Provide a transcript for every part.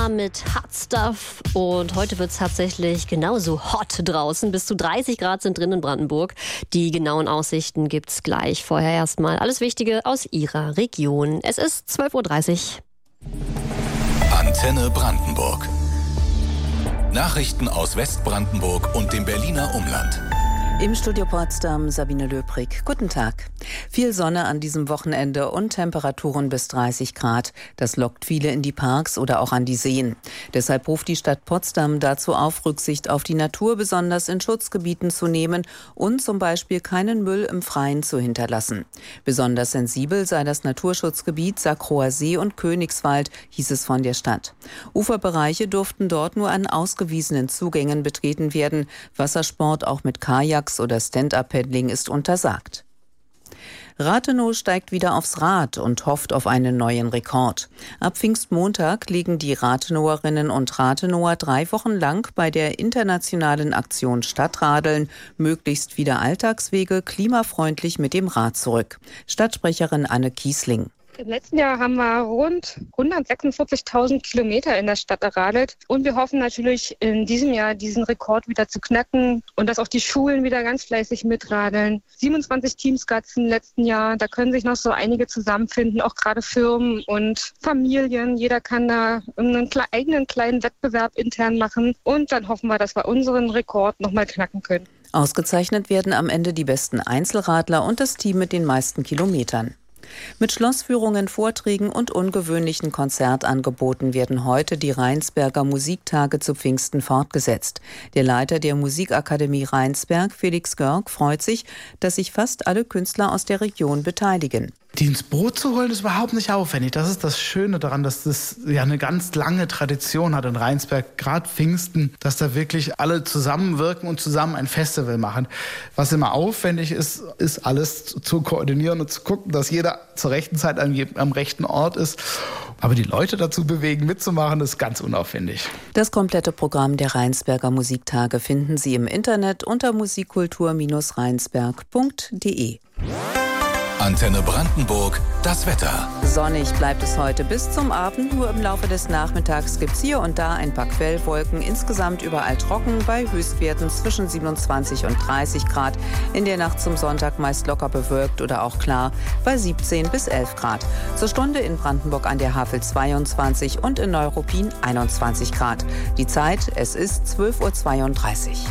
Mit Hot Stuff und heute wird es tatsächlich genauso hot draußen. Bis zu 30 Grad sind drin in Brandenburg. Die genauen Aussichten gibt's gleich. Vorher erstmal alles Wichtige aus Ihrer Region. Es ist 12.30 Uhr. Antenne Brandenburg. Nachrichten aus Westbrandenburg und dem Berliner Umland. Im Studio Potsdam Sabine Löbrig. Guten Tag. Viel Sonne an diesem Wochenende und Temperaturen bis 30 Grad. Das lockt viele in die Parks oder auch an die Seen. Deshalb ruft die Stadt Potsdam dazu auf, Rücksicht auf die Natur besonders in Schutzgebieten zu nehmen und zum Beispiel keinen Müll im Freien zu hinterlassen. Besonders sensibel sei das Naturschutzgebiet Sackroer See und Königswald, hieß es von der Stadt. Uferbereiche durften dort nur an ausgewiesenen Zugängen betreten werden. Wassersport auch mit Kajaks oder Stand-Up-Paddling ist untersagt. Rathenow steigt wieder aufs Rad und hofft auf einen neuen Rekord. Ab Pfingstmontag legen die Rathenowerinnen und Rathenower 3 Wochen lang bei der internationalen Aktion Stadtradeln möglichst wieder Alltagswege klimafreundlich mit dem Rad zurück. Stadtsprecherin Anne Kiesling. Im letzten Jahr haben wir rund 146.000 Kilometer in der Stadt erradelt. Und wir hoffen natürlich in diesem Jahr diesen Rekord wieder zu knacken und dass auch die Schulen wieder ganz fleißig mitradeln. 27 Teams gab es im letzten Jahr. Da können sich noch so einige zusammenfinden, auch gerade Firmen und Familien. Jeder kann da einen eigenen kleinen Wettbewerb intern machen. Und dann hoffen wir, dass wir unseren Rekord nochmal knacken können. Ausgezeichnet werden am Ende die besten Einzelradler und das Team mit den meisten Kilometern. Mit Schlossführungen, Vorträgen und ungewöhnlichen Konzertangeboten werden heute die Rheinsberger Musiktage zu Pfingsten fortgesetzt. Der Leiter der Musikakademie Rheinsberg, Felix Görg, freut sich, dass sich fast alle Künstler aus der Region beteiligen. Die ins Boot zu holen, ist überhaupt nicht aufwendig. Das ist das Schöne daran, dass das ja eine ganz lange Tradition hat in Rheinsberg, gerade Pfingsten, dass da wirklich alle zusammenwirken und zusammen ein Festival machen. Was immer aufwendig ist, ist alles zu koordinieren und zu gucken, dass jeder zur rechten Zeit am rechten Ort ist. Aber die Leute dazu bewegen, mitzumachen, ist ganz unaufwendig. Das komplette Programm der Rheinsberger Musiktage finden Sie im Internet unter musikkultur-rheinsberg.de. Antenne Brandenburg, das Wetter. Sonnig bleibt es heute bis zum Abend. Nur im Laufe des Nachmittags gibt es hier und da ein paar Quellwolken. Insgesamt überall trocken bei Höchstwerten zwischen 27 und 30 Grad. In der Nacht zum Sonntag meist locker bewölkt oder auch klar bei 17 bis 11 Grad. Zur Stunde in Brandenburg an der Havel 22 und in Neuruppin 21 Grad. Die Zeit, es ist 12.32 Uhr.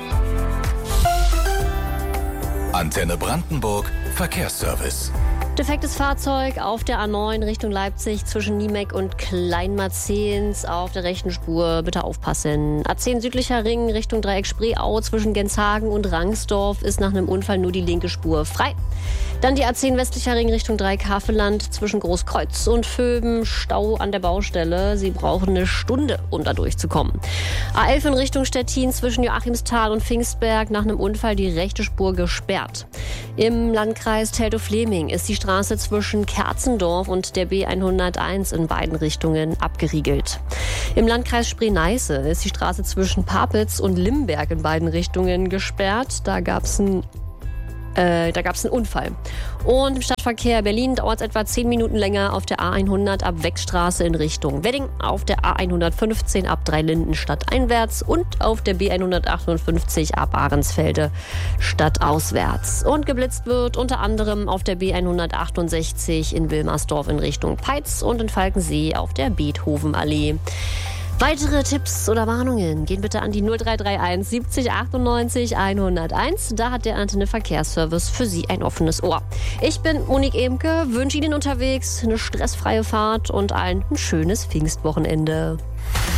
Antenne Brandenburg, Verkehrsservice. Defektes Fahrzeug auf der A9 Richtung Leipzig zwischen Niemek und Kleinmarzehns auf der rechten Spur. Bitte aufpassen. A10 südlicher Ring Richtung Dreieck Spreeau zwischen Genshagen und Rangsdorf ist nach einem Unfall nur die linke Spur frei. Dann die A10 westlicher Ring Richtung Dreieck Havelland zwischen Großkreuz und Vöben. Stau an der Baustelle. Sie brauchen eine Stunde, um da durchzukommen. A11 in Richtung Stettin zwischen Joachimsthal und Pfingstberg nach einem Unfall die rechte Spur gesperrt. Im Landkreis Teltow-Fleming ist die Straße zwischen Kerzendorf und der B101 in beiden Richtungen abgeriegelt. Im Landkreis Spree-Neiße ist die Straße zwischen Papitz und Limberg in beiden Richtungen gesperrt. Da gab es einen Unfall. Und im Stadtverkehr Berlin dauert es etwa 10 Minuten länger auf der A100 ab Weckstraße in Richtung Wedding, auf der A115 ab Dreilinden stadteinwärts und auf der B158 ab Ahrensfelde stadtauswärts. Und geblitzt wird unter anderem auf der B168 in Wilmersdorf in Richtung Peitz und in Falkensee auf der Beethovenallee. Weitere Tipps oder Warnungen gehen bitte an die 0331 70 98 101. Da hat der Antenne Verkehrsservice für Sie ein offenes Ohr. Ich bin Monique Emke, wünsche Ihnen unterwegs eine stressfreie Fahrt und allen ein schönes Pfingstwochenende.